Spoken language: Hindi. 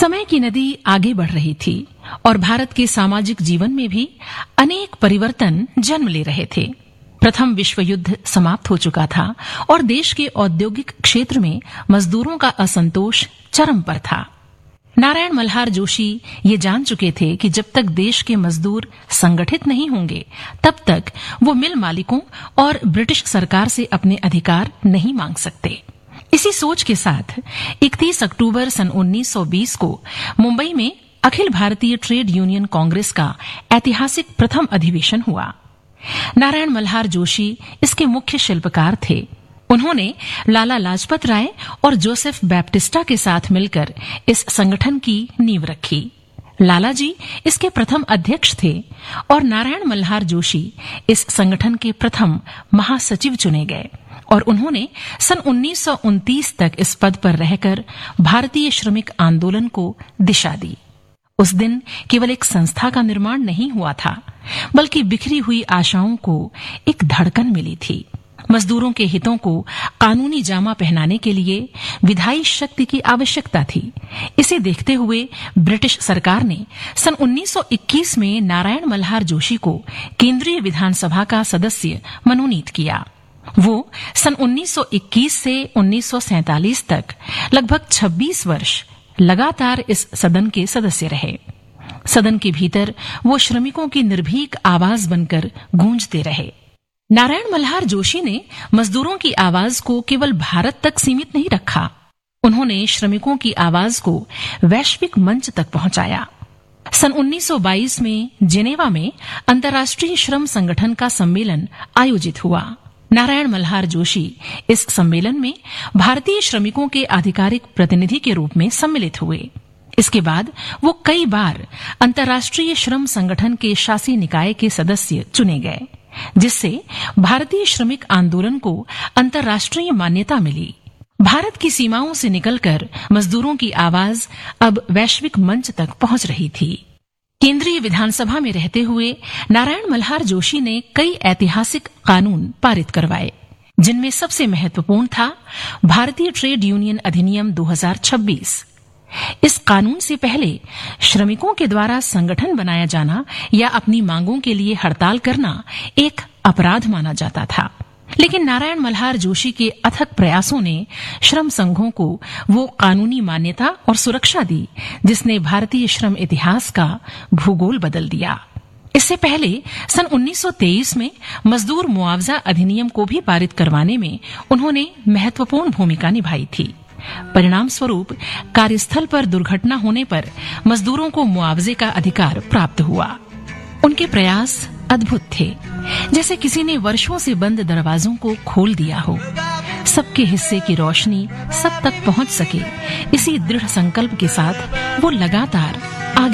समय की नदी आगे बढ़ रही थी और भारत के सामाजिक जीवन में भी अनेक परिवर्तन जन्म ले रहे थे। प्रथम विश्व युद्ध समाप्त हो चुका था और देश के औद्योगिक क्षेत्र में मजदूरों का असंतोष चरम पर था। नारायण मल्हार जोशी ये जान चुके थे कि जब तक देश के मजदूर संगठित नहीं होंगे तब तक वो मिल मालिकों और ब्रिटिश सरकार से अपने अधिकार नहीं मांग सकते। इसी सोच के साथ 31 अक्टूबर सन 1920 को मुंबई में अखिल भारतीय ट्रेड यूनियन कांग्रेस का ऐतिहासिक प्रथम अधिवेशन हुआ। नारायण मल्हार जोशी इसके मुख्य शिल्पकार थे। उन्होंने लाला लाजपत राय और जोसेफ बैप्टिस्टा के साथ मिलकर इस संगठन की नींव रखी। लाला जी इसके प्रथम अध्यक्ष थे और नारायण मल्हार जोशी इस संगठन के प्रथम महासचिव चुने गए और उन्होंने सन 1929 तक इस पद पर रहकर भारतीय श्रमिक आंदोलन को दिशा दी। उस दिन केवल एक संस्था का निर्माण नहीं हुआ था, बल्कि बिखरी हुई आशाओं को एक धड़कन मिली थी। मजदूरों के हितों को कानूनी जामा पहनाने के लिए विधायी शक्ति की आवश्यकता थी। इसे देखते हुए ब्रिटिश सरकार ने सन 1921 में नारायण मल्हार जोशी को केंद्रीय विधानसभा का सदस्य मनोनीत किया। वो सन 1921 से 1947 तक लगभग 26 वर्ष लगातार इस सदन के सदस्य रहे। सदन के भीतर वो श्रमिकों की निर्भीक आवाज बनकर गूंजते रहे। नारायण मल्हार जोशी ने मजदूरों की आवाज को केवल भारत तक सीमित नहीं रखा, उन्होंने श्रमिकों की आवाज को वैश्विक मंच तक पहुंचाया। सन 1922 में जेनेवा में अंतर्राष्ट्रीय श्रम संगठन का सम्मेलन आयोजित हुआ। नारायण मल्हार जोशी इस सम्मेलन में भारतीय श्रमिकों के आधिकारिक प्रतिनिधि के रूप में सम्मिलित हुए। इसके बाद वो कई बार अंतर्राष्ट्रीय श्रम संगठन के शासी निकाय के सदस्य चुने गए, जिससे भारतीय श्रमिक आंदोलन को अंतर्राष्ट्रीय मान्यता मिली। भारत की सीमाओं से निकलकर मजदूरों की आवाज अब वैश्विक मंच तक पहुंच रही थी। केंद्रीय विधानसभा में रहते हुए नारायण मल्हार जोशी ने कई ऐतिहासिक कानून पारित करवाए, जिनमें सबसे महत्वपूर्ण था भारतीय ट्रेड यूनियन अधिनियम 2026। इस कानून से पहले श्रमिकों के द्वारा संगठन बनाया जाना या अपनी मांगों के लिए हड़ताल करना एक अपराध माना जाता था, लेकिन नारायण मल्हार जोशी के अथक प्रयासों ने श्रम संघों को वो कानूनी मान्यता और सुरक्षा दी जिसने भारतीय श्रम इतिहास का भूगोल बदल दिया। इससे पहले सन 1923 में मजदूर मुआवजा अधिनियम को भी पारित करवाने में उन्होंने महत्वपूर्ण भूमिका निभाई थी। परिणाम स्वरूप कार्यस्थल पर दुर्घटना होने पर मजदूरों को मुआवजे का अधिकार प्राप्त हुआ। उनके प्रयास अद्भुत थे, जैसे किसी ने वर्षों से बंद दरवाजों को खोल दिया हो। सबके हिस्से की रोशनी सब तक पहुंच सके, इसी दृढ़ संकल्प के साथ वो लगातार आगे